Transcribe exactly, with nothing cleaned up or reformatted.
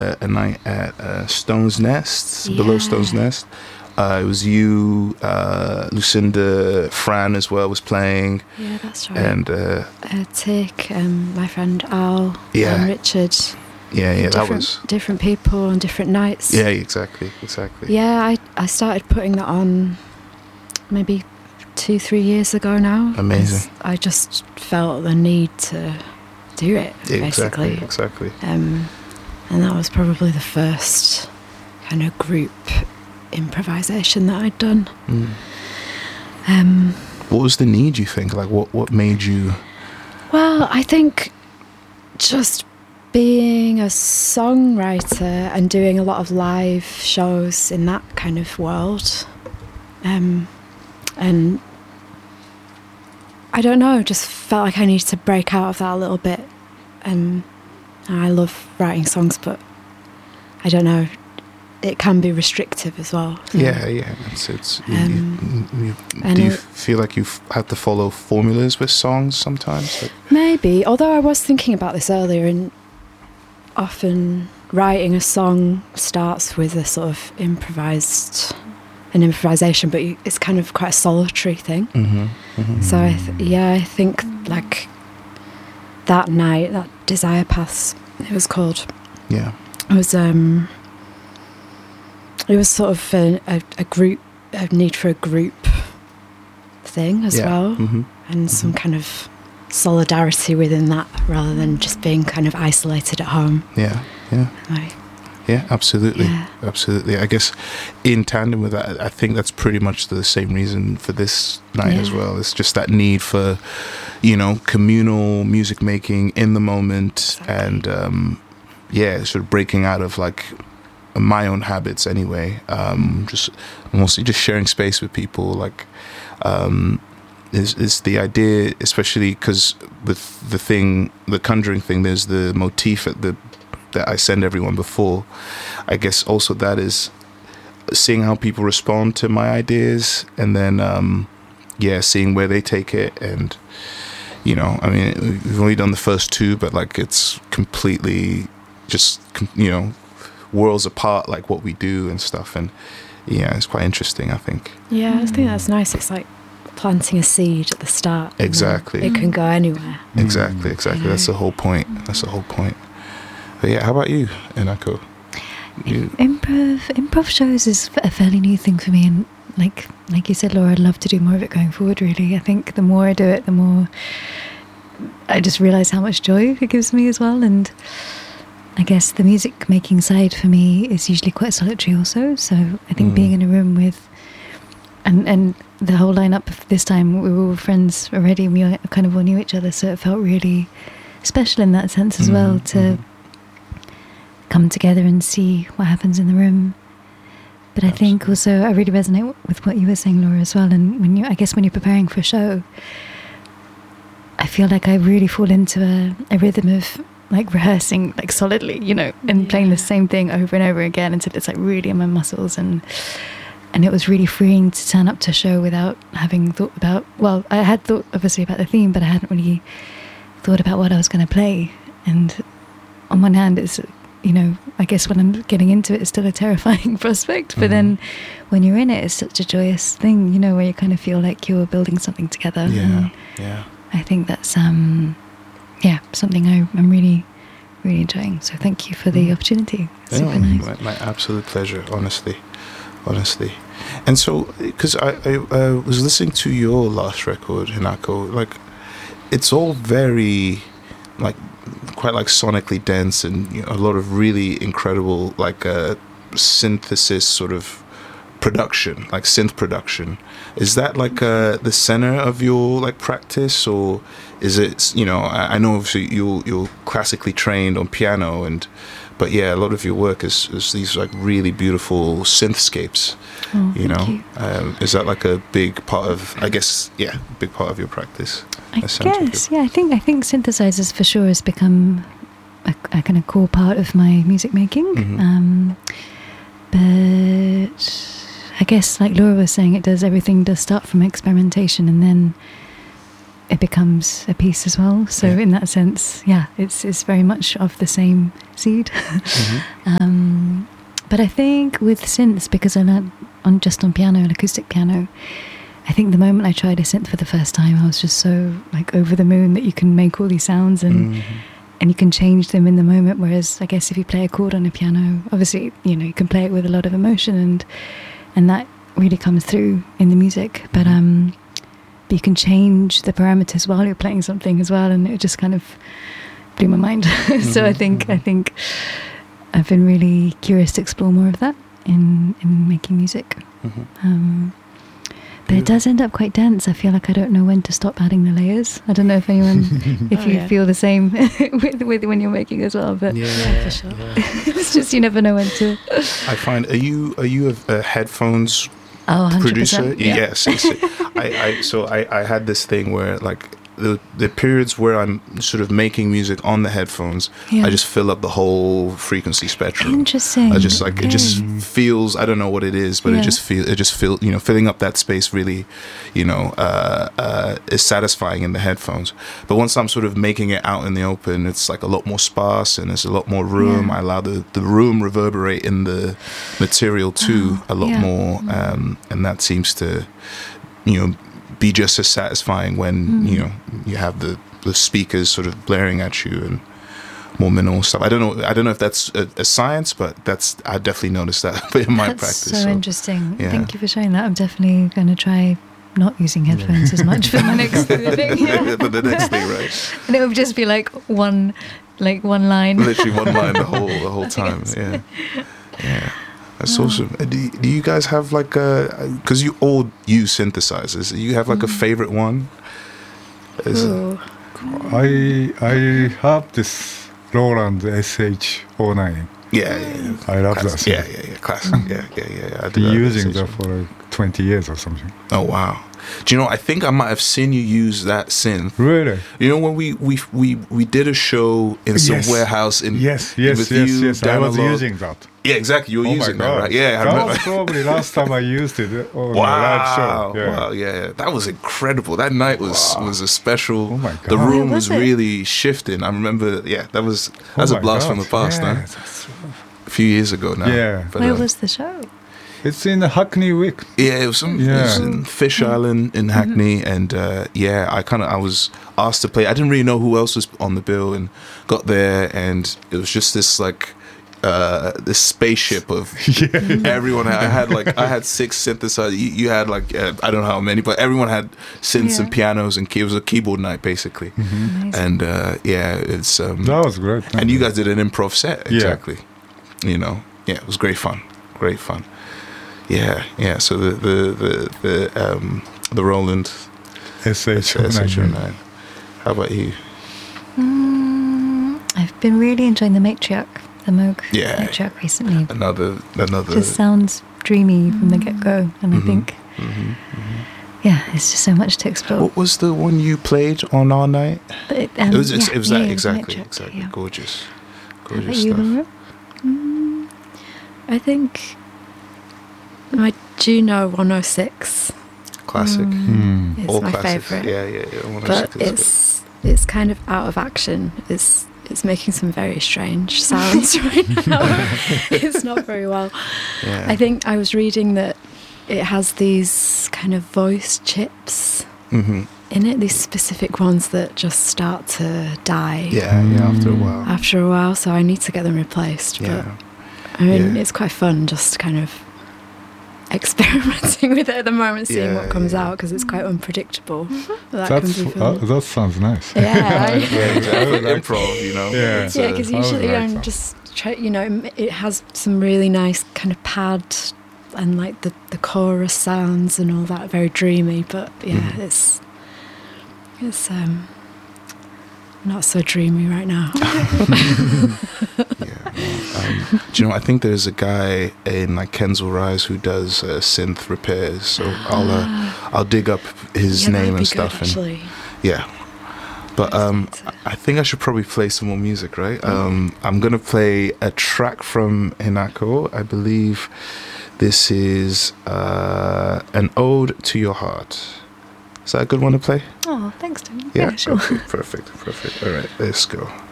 a, a night at uh, Stone's Nest, yeah. below Stone's Nest. Uh, it was you, uh, Lucinda, Fran as well was playing. Yeah, that's right. And uh, uh, Tick, um, my friend Al, yeah. and Richard. Yeah, yeah, that different, was different people on different nights. Yeah, exactly, exactly. Yeah, I I started putting that on maybe two, three years ago now. Amazing. I just felt the need to do it, Yeah, basically. exactly, exactly. Um, and that was probably the first kind of group improvisation that I'd done. Mm. Um, what was the need, you think? Like, what, what made you... Well, I think just being a songwriter and doing a lot of live shows in that kind of world. Um, and I don't know, just felt like I needed to break out of that a little bit. Um, I love writing songs, but I don't know, it can be restrictive as well. Yeah, yeah. It's, it's, um, you, you, you, do you feel like you have to follow formulas with songs sometimes? Like, maybe, although I was thinking about this earlier, and often writing a song starts with a sort of improvised, an improvisation, but you, it's kind of quite a solitary thing. Mm-hmm, mm-hmm. So I th- yeah, I think like that night, that Desire Paths, it was called. Yeah. It was um. It was sort of a, a, a group, a need for a group thing as yeah. well, mm-hmm. and mm-hmm. some kind of solidarity within that, rather than just being kind of isolated at home. Yeah, yeah, like, yeah, absolutely, yeah. absolutely. I guess in tandem with that, I think that's pretty much the same reason for this night yeah. as well. It's just that need for, you know, communal music making in the moment, exactly. and um, yeah, sort of breaking out of like my own habits anyway, um, just mostly just sharing space with people, like um, is, is the idea, especially because with the thing, the Conjuring thing, there's the motif at the, that I send everyone before. I guess also that is seeing how people respond to my ideas, and then um, yeah, seeing where they take it. And you know, I mean, we've only done the first two, but like it's completely just, you know, worlds apart, like what we do and stuff. And yeah, it's quite interesting, I think. Yeah, I think that's nice. It's like planting a seed at the start. Exactly. It can go anywhere. Exactly, exactly. You know? That's the whole point. That's the whole point. But yeah, how about you, Inako? You... Improv, improv shows is a fairly new thing for me, and like like you said, Laura, I'd love to do more of it going forward. Really, I think the more I do it, the more I just realise how much joy it gives me as well. And I guess the music making side for me is usually quite solitary also, so I think mm. being in a room with and and the whole lineup this time, we were all friends already, and we kind of all knew each other, so it felt really special in that sense as mm. well, to mm. come together and see what happens in the room. But Absolutely. I think also I really resonate with what you were saying, Laura, as well. And when you, I guess when you're preparing for a show, I feel like I really fall into a, a rhythm of like rehearsing like solidly, you know, and yeah. playing the same thing over and over again until it's like really in my muscles. And and it was really freeing to turn up to a show without having thought about, well, I had thought obviously about the theme, but I hadn't really thought about what I was going to play. And on one hand, it's, you know, I guess when I'm getting into it, it's still a terrifying prospect. But mm-hmm. then when you're in it, it's such a joyous thing, you know, where you kind of feel like you're building something together. Yeah, and yeah. I think that's, um, yeah, something I, I'm really, really enjoying. So thank you for the mm. opportunity. It's yeah, super nice. My, my absolute pleasure, honestly. Honestly. And so, because I, I uh, was listening to your last record, Hinako, like, it's all very, like, quite like sonically dense, and you know, a lot of really incredible like uh, synthesis sort of production, like synth production. Is that like uh, the center of your like practice, or is it, you know, I, I know obviously you're you're classically trained on piano, and but yeah, a lot of your work is, is these like really beautiful synthscapes. Oh, you know, you. Um, is that like a big part of, I guess, yeah, a big part of your practice? I guess, yeah. I think I think synthesizers for sure has become a, a kind of core part of my music making. Mm-hmm. Um, but I guess, like Laura was saying, it does everything does start from experimentation, and then it becomes a piece as well. So Yeah. in that sense, yeah, it's it's very much of the same seed. Mm-hmm. um, but I think with synths, because I learned on just on piano and acoustic piano, I think the moment I tried a synth for the first time, I was just so like over the moon that you can make all these sounds and Mm-hmm. and you can change them in the moment. Whereas I guess if you play a chord on a piano, obviously, you know, you can play it with a lot of emotion and and that really comes through in the music. But um, but you can change the parameters while you're playing something as well, and it just kind of blew my mind. So I think I think I've been really curious to explore more of that in in making music. Mm-hmm. Um, but it does end up quite dense. I feel like I don't know when to stop adding the layers. I don't know if anyone, if Oh, you yeah. feel the same with, with when you're making as well. But Yeah, Yeah, for sure. yeah. it's just you never know when to. I find are you are you a, a headphones Oh, one hundred producer? percent. Yeah. Yes. it's- I, I so I, I had this thing where like the the periods where I'm sort of making music on the headphones, Yeah. I just fill up the whole frequency spectrum. Interesting. I just like it just Okay. feels I don't know what it is, but Yeah. it just feel it just feel you know filling up that space really, you know, uh, uh, is satisfying in the headphones. But once I'm sort of making it out in the open, it's like a lot more sparse and there's a lot more room. Yeah. I allow the the room reverberate in the material too Oh, a lot yeah. more, um, and that seems to, you know, be just as satisfying when Mm. you know you have the the speakers sort of blaring at you and more minimal stuff. I don't know. I don't know if that's a, a science, but that's I definitely noticed that in my That's practice. so, interesting. yeah. Thank you for sharing that. I'm definitely going to try not using headphones as much for my next thing. Yeah. But the next thing, right? And it would just be like one, like one line. Literally one line the whole the whole time. Yeah, yeah. That's Wow. awesome. Uh, Do you, do you guys have like a? Because you all use synthesizers. Do you have like a Mm. favorite one? Is it- Ooh. I I have this Roland S H zero nine. yeah, yeah, yeah. I love Classic. that. Yeah, yeah, yeah. Classic. Yeah, yeah, yeah. yeah. I do Been have using S H. that for like twenty years or something. Oh wow! Do you know? I think I might have seen you use that synth. Really? You know when we we we, we did a show in some Yes. warehouse in Yes, yes, with yes, you, yes. I Dan was Alog. using that. Yeah, exactly. You were Oh my using that, God. right? Yeah, I that remember. was probably last time I used it on Wow! a live show. Yeah. Wow! Yeah, that was incredible. That night was Wow. was a special. Oh my The God. room Yeah, was, was it? really shifting. I remember. Yeah, that was Oh that's a my blast God. from the past. Yeah, Now, that's- a few years ago now. Yeah. But, Where uh, was the show? It's in the Hackney Wick. Yeah, it was some. It was Yeah. in Fish Island in Hackney, and uh, yeah, I kind of I was asked to play. I didn't really know who else was on the bill, and got there, and it was just this like uh, this spaceship of everyone. I had like I had six synthesizers. You, you had like uh, I don't know how many, but everyone had synths Yeah. and pianos, and key- it was a keyboard night basically. Amazing. And uh, yeah, it's um, That was great. and you guys did an improv set Yeah. exactly. You know, yeah, it was great fun, great fun. Yeah, yeah. So the the the the um the Roland S H S H zero zero nine. nine. How about you? Mm, I've been really enjoying the Matriarch, the Moog Yeah. Matriarch recently. Another another. Just sounds dreamy from the get go, and Mhm. I think, Mhm. yeah, it's just so much to explore. What was the one you played on our night? But it, um, it was it's- yeah, it was yeah, that yeah, exactly Matriarch, exactly yeah. gorgeous, How about gorgeous you, stuff. Laura? Mm, I think my Juno one oh six Classic, Hmm. is all my classic. favourite. Yeah, yeah, yeah. one oh But six is it's it's kind of out of action. It's it's making some very strange sounds right now. It's not very well. good. Yeah. I think I was reading that it has these kind of voice chips hmm in it, these specific ones that just start to die Yeah, yeah. After a while. after a while. So I need to get them replaced. Yeah. But I mean, Yeah. it's quite fun just kind of experimenting with it at the moment, seeing Yeah, what comes yeah. out, because it's quite unpredictable. But that That's can be uh, fun. that sounds nice. Yeah. Yeah, exactly. Like- Improv, you know. Yeah. It's, Yeah, uh, because I would usually like I'm that. just try, you know, m- it has some really nice kind of pad and like the, the chorus sounds and all that, very dreamy. But yeah, Mhm. it's it's um not so dreamy right now. Yeah. Um, do you know? I think there's a guy in like Kensal Rise who does uh, synth repairs. So I'll uh, I'll dig up his Yeah, that'd name be and good, stuff. And actually. yeah. But um, I think I should probably play some more music, right? Um, I'm gonna play a track from Hinako. I believe this is uh, an ode to your heart. Is that a good one to play? Oh, thanks, Tim. Yeah, Yeah, sure. okay, perfect, perfect. All right, let's go.